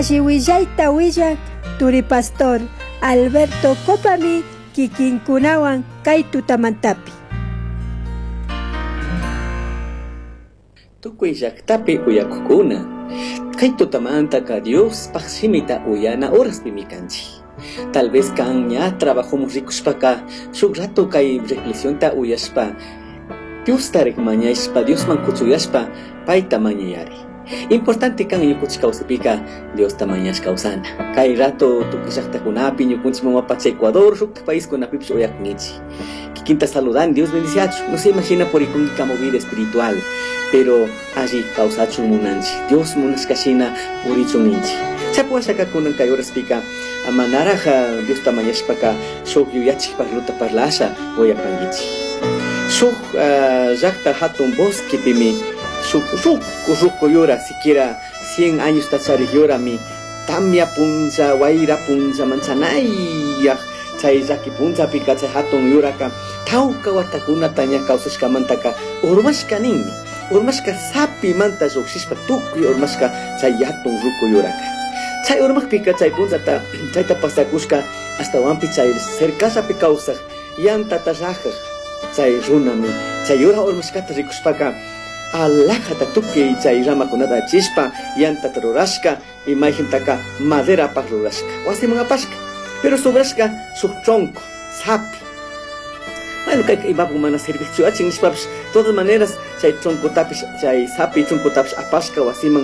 Shiwillaita willak Turi Pastor Alberto Copami kikinkunawan kay tutamantapi. Tukuy llaqtapi uyakukuna kay tutamantaka Dios paqsimita uyana horas pimikanchi. Tal vez kan ña trabajamos rikushpaka shuk rato kay reflexionta uyashpa Dios tarek mañashpa Dios man kuchuyashpa paita mañayari. Importante kan ñukunchik kawsapika Dios tamañash kawsana. Kay rato tukishaqtakunapi ñukunchik mamapacha Ecuador shuk país kunapipish uyakunkichik. Kikinta saludan, Dios bendiciachu. No se imagina por ikunka movida espiritual, pero allí kawsachu munanchi. Dios munashkashina purichunninchi. Chapuashaka kunan kay horas pika amanaraja Dios tamañashpaka shuk yuyachik parluta parlasha uyapankichik. Shuk llaqta hatun bosque pimi Ruco llora, siquiera 100 años tachari llora mi tamia punza, guaira punza, manzanaya, chaizaki punza pica, hatun lloraka, tauka watakuna tanya causashka mantaka, urmashka ninmi, urmashka sapi manta zoxispa tukuy, urmashka chayatun ruco lloraka. Chay urmak pica, chay punza ta, chayta pasakushka, hasta wampi chay cercasa picausaj, yanta tajaja, chay runami, chay llora urmashkata rikushpaka, alajata tuki chay ramakunata chispa yanta rurashka imagen-taka madera pak rurashka wasiman apashka pero sobrashka suk tronco sapi. Bueno, kay imapu mana servicio achin nispapish todas maneras chay tronco tapish chay sapi tronco tapish apashka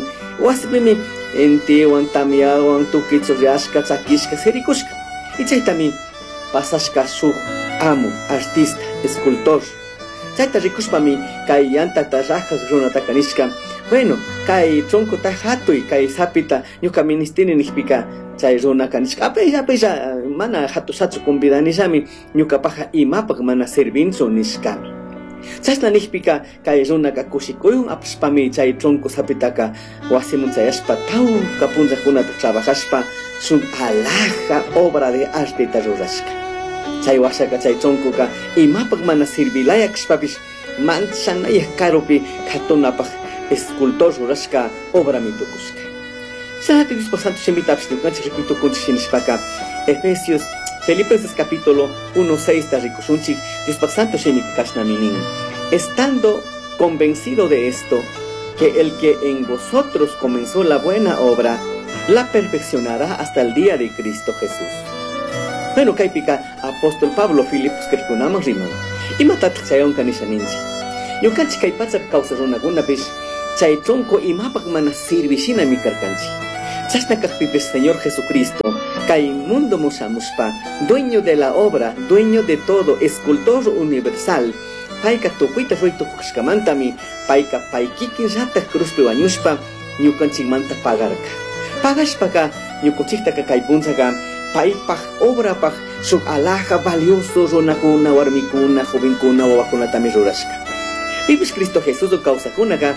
wasipimi entiwan tamiawan tuki churriashka chakishka serikushka y chay tami pasashka suk amo artista escultor. Chayta rikushpami kay yanta rajas runataka nishka. Bueno, kay tronco ta hatuy kay sapita ñuka ministini nishpika chay runaka nishka. Apeya mana hatusatsu convidanishami ñuka paja imapak mana servinso nishkami. Chashna nishpika kay runaka kushikuyun apashpami chay tronco sapitaka wasimun chayashpa tawka punchakunata trabajashpa suk alaja obra de arte ta rurashka. Chay washaka chay troncoka imapak mana sirvilaya kashpapish manchanaya karupi katunapaj escultor rurashka obra mitukushka. Sanati Dios Santo shemitapish nukanchik rikuitukunchik shinishpaka Efesios Filipenses capítulo 1:6 ta rikushunchik Dios Santo shemikashnamin. Estando convencido de esto, que el que en vosotros comenzó la buena obra la perfeccionará hasta el día de Cristo Jesús. Bueno, kay pika apóstol Pablo Filipos kerkunamang riman. Imatat chayon kanishaninchi. Yukanchi kay patsap causa runaguna bish chay tronco imapak mana sirvishina mi karkanchi. Chasna kakpipis Señor Jesucristo, kay mundo musamuspa, dueño de la obra, dueño de todo, escultor universal. Paika tukuita ruito kushkamantami, paika paikikin rata cruzpe wañushpa, yukanchi manta pagarka. Pagashpaka, yukuchikta kay punzaga, paipaj obra paj suk alaja valioso runakuna warmikuna jovenkuna wawakuna tami rurashka. Pipis Cristo Jesús o kawsakunaga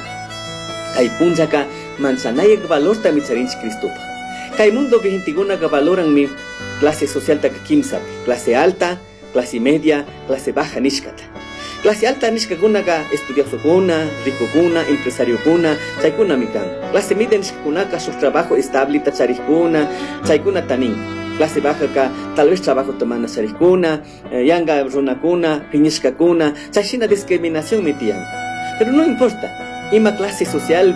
kay punzaka manzanayak valor tami charinchi Cristopa. Kay mundo vigentigunaga valoran mi clase social taka kimsapi, clase alta, clase media, clase baja nishkata. Clase alta nishkakunaga estudiosokuna, ricokuna, empresariokuna, chaykuna mikan. Clase media nishkakunaka suk trabajo estable tacharikuna, chaykuna tanin. Clase baja ka tal vez trabajo tomana sarikuna, yanga runakuna, piñishkakuna, chashina discriminación metian. Pero no importa, ima clase social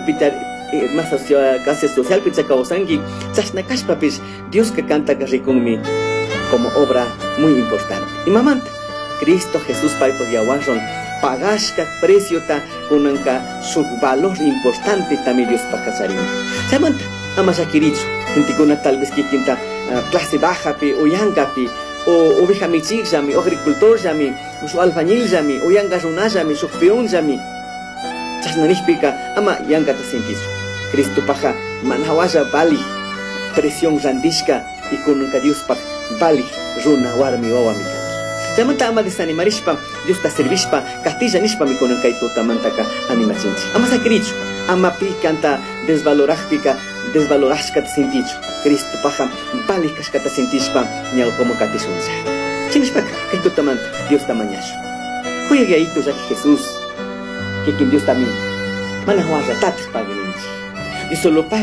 más clase social pichakaosangi, chashna kashpapis Dios que canta rikunmi como obra muy importante. Y mamanta, Cristo Jesús paipo yawarron, pagashka precio ta kunanka su valor importante también Dios pakacharin. Samanta, amasakirichu, intikuna tal vez kikinta clase baja pi o yanga pi o oveja michig jami o agricultor jami o su albañil jami o yanga runa jami su peón jami chasnanishpika ama yanga ta sentis Cristo paja manhawasha bali presión randishka y kununka Dios pa bali runa warmi wawami Samanta ama desanimarishpa Dios ta servishpa castilla nishpa mi kununka ituta mantaka animachinchi ama sakirichu ama pikanta desvalorajpika desvalorashka ta sentichu Cristo paja bali kashkata sentishpa ñaw como katisunza. Chinishpaka kay tutamanta Dios tamañasho. Juegue ahí tu Jesús que quien Dios también mana huarra tatas paganinchi. Y solo pague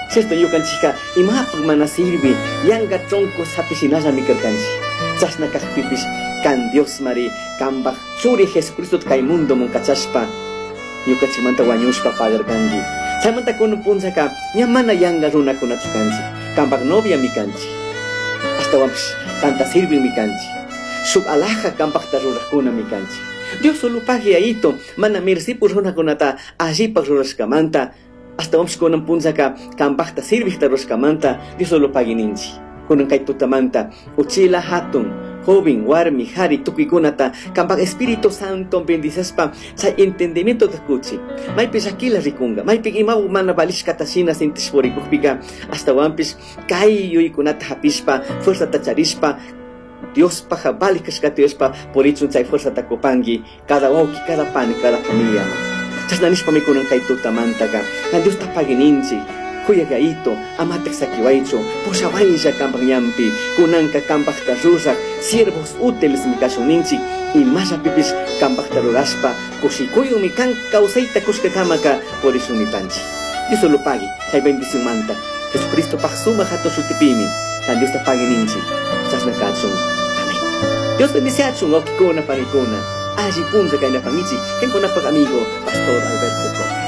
Chesto yukanchika imapak mana sirvi yanga troncos hapishinalla mikarkanchi. Chasna kajpipish kan Dios mari kambak churi Jesucristo kay mundo munkachashpa yukanchimanta wañushpa pagarkanji. Chaymanta kuno punsaka ñamana yanga runakunachu kanchi. Kambak novia mikanchi. Hasta wampish kanta sirvi mikanchi. Shuk alaja kambakta rurakuna mikanchi. Dios solo pagi aito mana mercipur runakunata allipak rurashkamanta. Hasta vamos con un punzaka kambakta sirvihta rurashkamanta Dios solo pagi ninchi. Kunan kay tutamanta uchila hatun joven warmi hari tukikunata kambak Espíritu Santo bendizaspa sa entendimiento de kuchi. Maypis akila rikunga, maypik imaw mana balishkata sina sintis porikukpika hasta wampis kay yuykunata hapishpa fuerza tacharishpa Dios paja balikashka Diospa por ichun chay fuerza takopangi cada wauki, cada pani, cada familia. Chasnanishpa mikunan kay tutamantaka kan Dios tapagininchi kuyagaito amatek sakiwaicho poshawaisha kambak ñampi kunanka kambak tarurak siervos útiles mikashuninchi y masha pipis kambak tarurashpa kushikuyu mikan kausaita kushkakamaka por eso nipanchi. Dios solo pagi chay bendición manta Jesucristo paksuma hato shutipimi kan Dios tapagininchi chasnakachun. Dios bendice a chun okikuna panikuna. Allí punta kay napangichi ken konapak amigo Pastor Alberto Copa.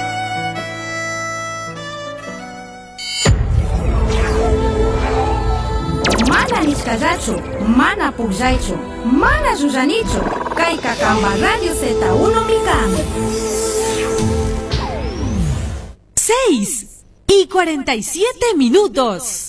Mana niskallachu, mana pullaichu, mana llulanichu. Kay Kakamba Radio Z1 Mikan. 6:47.